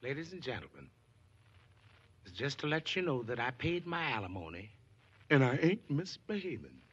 Ladies and gentlemen, it's just to let you know that I paid my alimony and I ain't misbehaving.